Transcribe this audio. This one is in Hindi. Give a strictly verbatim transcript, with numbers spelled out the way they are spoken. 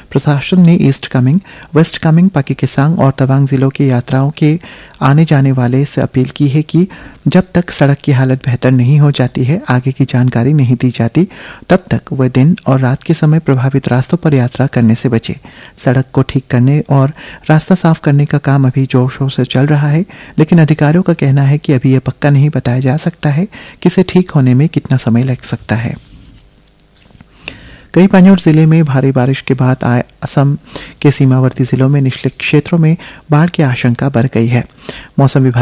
प्रशासन ने ईस्ट कामेंग, वेस्ट कामेंग, पाके केसांग और तवांग जिलों के यात्राओं के आने जाने वाले से अपील की है कि जब तक सड़क की हालत बेहतर नहीं हो जाती है, आगे की जानकारी नहीं दी जाती, तब तक वह दिन और रात के समय प्रभावित रास्तों पर यात्रा करने से बचे। सड़क को ठीक करने और रास्ता साफ करने का काम अभी जोर शोर से चल रहा है, लेकिन अधिकारियों का कहना है कि अभी यह पक्का नहीं बताया जा सकता है कि इसे ठीक होने में कितना समय लग सकता है। कई पांजौर जिले में भारी बारिश के बाद आए असम के सीमावर्ती जिलों में निचले क्षेत्रों में बाढ़ की आशंका बढ़ गई है। मौसम विभाग